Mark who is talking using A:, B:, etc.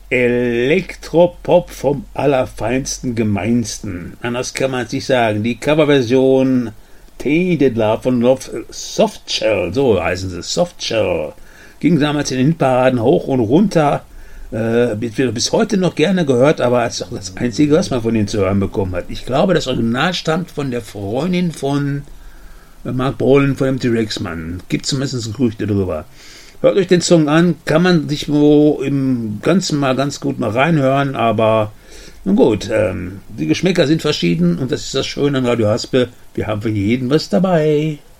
A: Elektropop vom allerfeinsten, gemeinsten. Anders kann man es nicht sagen. Die Coverversion Tainted Love von Softshell, so heißen sie, Softshell. Ging damals in den Hitparaden hoch und runter. Wird bis heute noch gerne gehört, aber es ist auch das Einzige, was man von denen zu hören bekommen hat. Ich glaube, das Original stammt von der Freundin von Mark Bolan, von dem T-Rex-Mann. Gibt zumindest Gerüchte drüber. Hört euch den Song an, kann man sich wo im Ganzen mal ganz gut mal reinhören, aber nun gut, die Geschmäcker sind verschieden und das ist das Schöne an Radio Haspe. Wir haben für jeden was dabei.